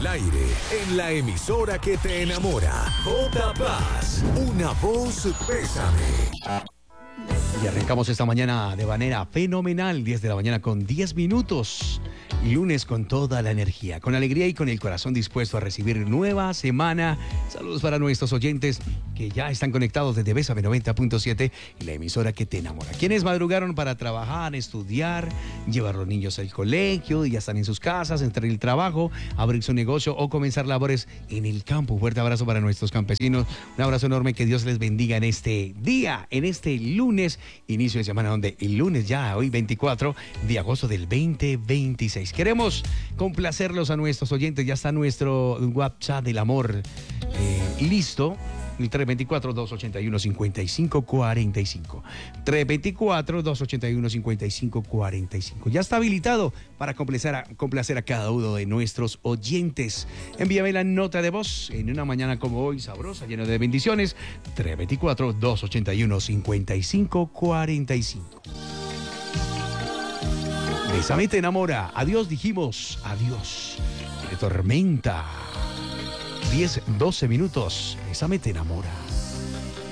al aire, en la emisora que te enamora. J Paz, una voz Bésame. Y arrancamos esta mañana de manera fenomenal, 10 de la mañana con 10 minutos. Lunes con toda la energía, con alegría y con el corazón dispuesto a recibir nueva semana. Saludos para nuestros oyentes que ya están conectados desde Bésame 90.7 y la emisora que te enamora. Quienes madrugaron para trabajar, estudiar, llevar a los niños al colegio, ya están en sus casas, entrar el trabajo, abrir su negocio o comenzar labores en el campo. Un fuerte abrazo para nuestros campesinos. Un abrazo enorme, que Dios les bendiga en este día, en este lunes, inicio de semana, donde el lunes ya, hoy 24 de agosto del 2026. Queremos complacerlos a nuestros oyentes. Ya está nuestro WhatsApp del amor listo. El 324-281-5545. 324-281-5545. Ya está habilitado para complacer a cada uno de nuestros oyentes. Envíame la nota de voz en una mañana como hoy, sabrosa, llena de bendiciones. 324-281-5545. Bésame te enamora. Adiós, dijimos. Adiós. De tormenta. 10, 12 minutos. Bésame te enamora.